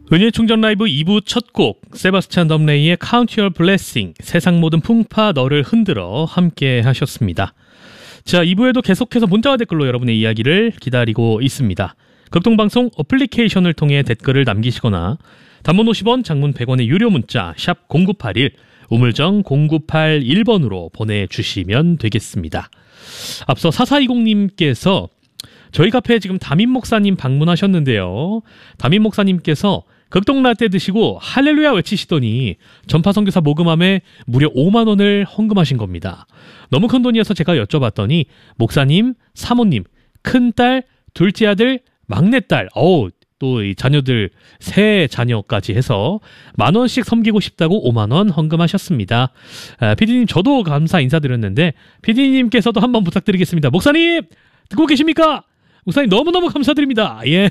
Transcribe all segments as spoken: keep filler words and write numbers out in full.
은혜 충전 라이브 이 부 첫 곡 세바스찬 덤레이의 Count Your Blessing, 세상 모든 풍파 너를 흔들어 함께 하셨습니다. 자, 이 부에도 계속해서 문자와 댓글로 여러분의 이야기를 기다리고 있습니다. 극동방송 어플리케이션을 통해 댓글을 남기시거나 단문 오십 원, 장문 백 원의 유료 문자 샵 공구팔일, 우물정 공구팔일 번으로 보내주시면 되겠습니다. 앞서 사사이공님께서 저희 카페에 지금 담임 목사님 방문하셨는데요. 담임 목사님께서 극동라떼 드시고 할렐루야 외치시더니 전파 선교사 모금함에 무려 오만 원을 헌금하신 겁니다. 너무 큰 돈이어서 제가 여쭤봤더니 목사님, 사모님, 큰딸, 둘째 아들, 막내딸, 어우, 또 이 자녀들 세 자녀까지 해서 만 원씩 섬기고 싶다고 오만 원 헌금하셨습니다. 아, 피디님 저도 감사 인사드렸는데 피디님께서도 한번 부탁드리겠습니다. 목사님 듣고 계십니까? 목사님 너무너무 감사드립니다. 예.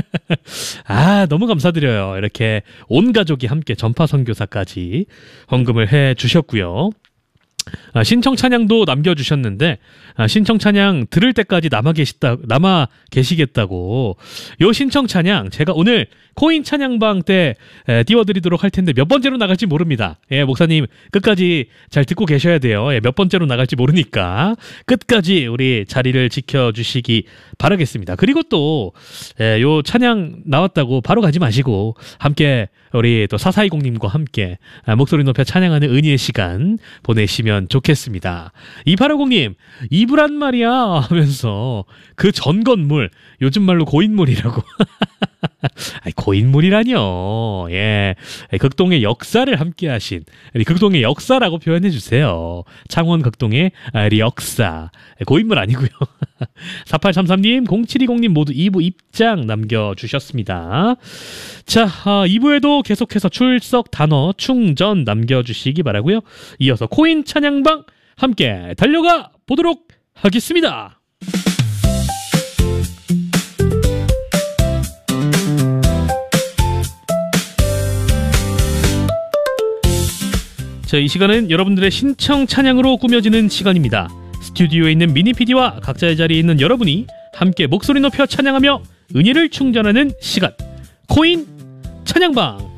아, 너무 감사드려요. 이렇게 온 가족이 함께 전파 선교사까지 헌금을 해 주셨고요. 아, 신청 찬양도 남겨주셨는데 아, 신청 찬양 들을 때까지 남아 계시다 남아 계시겠다고. 요 신청 찬양 제가 오늘 코인 찬양방 때 에, 띄워드리도록 할 텐데 몇 번째로 나갈지 모릅니다. 예, 목사님 끝까지 잘 듣고 계셔야 돼요. 예, 몇 번째로 나갈지 모르니까 끝까지 우리 자리를 지켜주시기 바라겠습니다. 그리고 또 예, 요 찬양 나왔다고 바로 가지 마시고 함께 우리 또 사사이공님과 함께 아, 목소리 높여 찬양하는 은혜의 시간 보내시면 좋겠습니다. 이팔오공님 이불한 말이야 하면서 그 전 건물 요즘 말로 고인물이라고. 아니, 고인물이라뇨. 예, 극동의 역사를 함께하신 극동의 역사라고 표현해 주세요. 창원 극동의 역사. 고인물 아니고요. 사팔삼삼님, 공칠이공님 모두 이 부 입장 남겨주셨습니다. 자, 아, 이 부에도 계속해서 출석 단어 충전 남겨주시기 바라고요. 이어서 코인 찬양방 함께 달려가 보도록 하겠습니다. 자, 이 시간은 여러분들의 신청 찬양으로 꾸며지는 시간입니다. 스튜디오에 있는 미니 피디와 각자의 자리에 있는 여러분이 함께 목소리 높여 찬양하며 은혜를 충전하는 시간, 코인 찬양방.